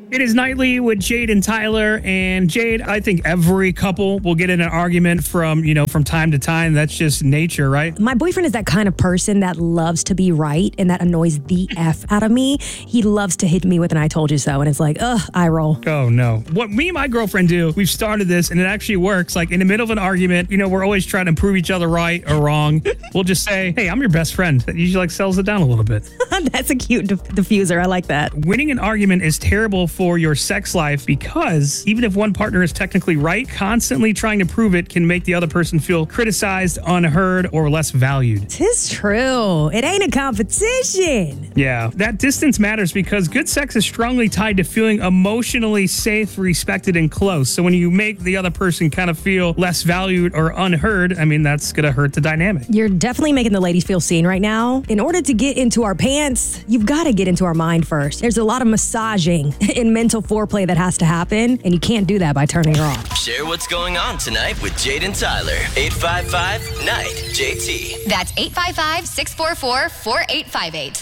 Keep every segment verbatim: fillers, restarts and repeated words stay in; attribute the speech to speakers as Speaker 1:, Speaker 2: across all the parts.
Speaker 1: It is Nightly with Jade and Tyler. And Jade, I think every couple will get in an argument from, you know, from time to time. That's just nature, right?
Speaker 2: My boyfriend is that kind of person that loves to be right, and that annoys the F out of me. He loves to hit me with an I told you so, and it's like, ugh, I roll.
Speaker 1: Oh, no. What me and my girlfriend do, we've started this, and it actually works. Like, in the middle of an argument, you know, we're always trying to prove each other right or wrong. We'll just say, hey, I'm your best friend. That usually, like, settles it down a little bit.
Speaker 2: That's a cute dif- diffuser. I like that.
Speaker 1: Winning an argument is terrible for your sex life because even if one partner is technically right, constantly trying to prove it can make the other person feel criticized, unheard, or less valued.
Speaker 2: Tis true. It ain't a competition.
Speaker 1: Yeah, that distance matters because good sex is strongly tied to feeling emotionally safe, respected, and close. So when you make the other person kind of feel less valued or unheard, I mean, that's going to hurt the dynamic.
Speaker 2: You're definitely making the ladies feel seen right now. In order to get into our pants, you've got to get into our mind first. There's a lot of massaging and mental foreplay that has to happen, and you can't do that by turning her off.
Speaker 3: Share what's going on tonight with Jade and Tyler. eight five five, N I G H T, J T.
Speaker 4: That's eight five five, six four four, four eight five eight.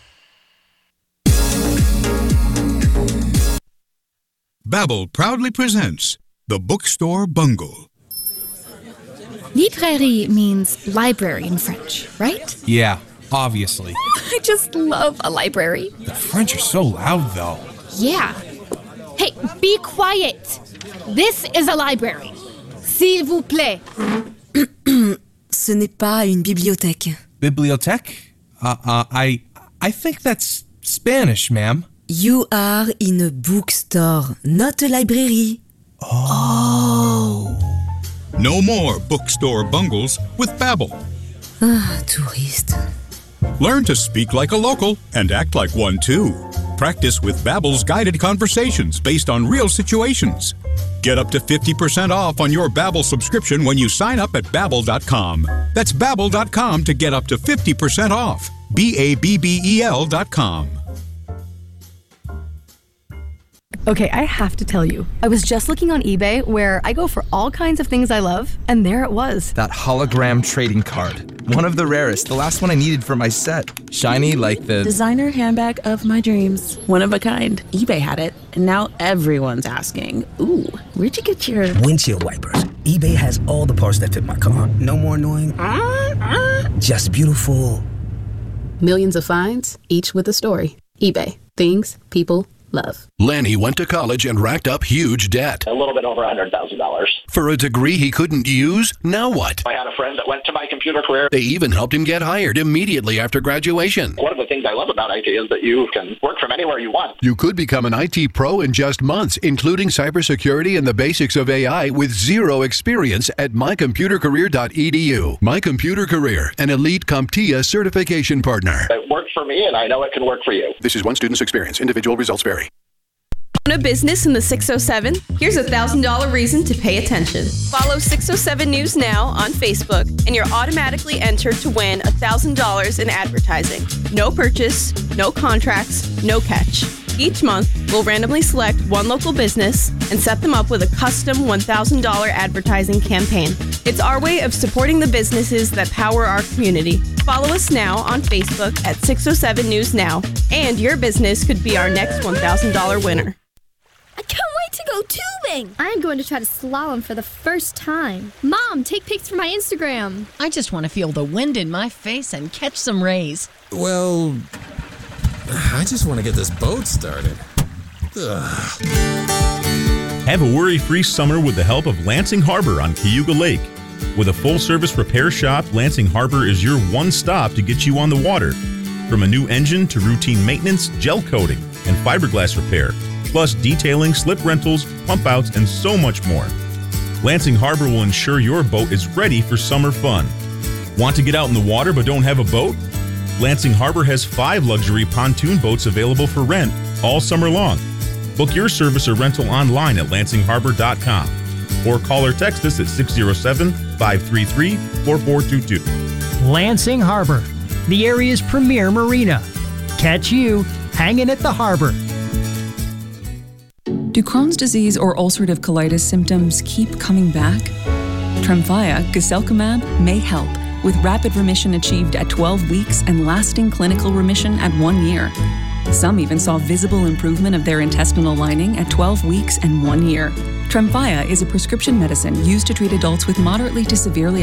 Speaker 5: Babbel proudly presents The Bookstore Bungle.
Speaker 6: Librairie means library in French, right?
Speaker 7: Yeah, obviously.
Speaker 6: I just love a library.
Speaker 7: The French are so loud, though.
Speaker 6: Yeah. Hey, be quiet. This is a library. S'il vous plaît.
Speaker 8: Ce n'est pas une bibliothèque.
Speaker 7: Bibliothèque? Uh, uh, I, I think that's Spanish, ma'am.
Speaker 8: You are in a bookstore, not a library.
Speaker 7: Oh.
Speaker 5: No more bookstore bungles with Babbel.
Speaker 8: Ah, touriste.
Speaker 5: Learn to speak like a local and act like one too. Practice with Babbel's guided conversations based on real situations. Get up to fifty percent off on your Babbel subscription when you sign up at Babbel dot com. That's Babbel dot com to get up to fifty percent off. B A B B E L dot com.
Speaker 9: Okay, I have to tell you, I was just looking on eBay where I go for all kinds of things I love, and there it was.
Speaker 7: That hologram trading card. One of the rarest, the last one I needed for my set. Shiny like the...
Speaker 10: designer handbag of my dreams. One of a kind. eBay had it, and now everyone's asking, ooh, where'd you get your...
Speaker 11: windshield wipers. eBay has all the parts that fit my car. No more annoying... Uh, uh. Just beautiful.
Speaker 10: Millions of finds, each with a story. eBay. Things people love.
Speaker 12: Lanny went to college and racked up huge debt.
Speaker 13: A little bit over one hundred thousand dollars.
Speaker 12: For a degree he couldn't use? Now what?
Speaker 13: I had a friend that went to my computer career.
Speaker 12: They even helped him get hired immediately after graduation.
Speaker 13: One of the things I love about I T is that you can work from anywhere you want.
Speaker 12: You could become an I T pro in just months, including cybersecurity and the basics of A I with zero experience at my computer career dot e d u. My Computer Career, an elite CompTIA certification partner.
Speaker 13: It worked for me, and I know it can work for you.
Speaker 12: This is one student's experience. Individual results vary.
Speaker 14: Own a business in the six oh seven? Here's a one thousand dollars reason to pay attention. Follow six oh seven News Now on Facebook, and you're automatically entered to win one thousand dollars in advertising. No purchase, no contracts, no catch. Each month, we'll randomly select one local business and set them up with a custom one thousand dollars advertising campaign. It's our way of supporting the businesses that power our community. Follow us now on Facebook at six oh seven News Now, and your business could be our next one thousand dollars winner.
Speaker 15: I can't wait to go tubing! I'm going to try to slalom for the first time. Mom, take pics for my Instagram.
Speaker 16: I just want to feel the wind in my face and catch some rays.
Speaker 17: Well, I just want to get this boat started. Ugh.
Speaker 18: Have a worry-free summer with the help of Lansing Harbor on Cayuga Lake. With a full-service repair shop, Lansing Harbor is your one stop to get you on the water. From a new engine to routine maintenance, gel coating, and fiberglass repair, plus detailing, slip rentals, pump outs, and so much more. Lansing Harbor will ensure your boat is ready for summer fun. Want to get out in the water but don't have a boat? Lansing Harbor has five luxury pontoon boats available for rent all summer long. Book your service or rental online at lansing harbor dot com or call or text us at six oh seven, five three three, four four two two.
Speaker 19: Lansing Harbor, the area's premier marina. Catch you hanging at the harbor.
Speaker 20: Do Crohn's disease or ulcerative colitis symptoms keep coming back? Tremfya, guselkumab, may help, with rapid remission achieved at twelve weeks and lasting clinical remission at one year. Some even saw visible improvement of their intestinal lining at twelve weeks and one year. Tremfya is a prescription medicine used to treat adults with moderately to severely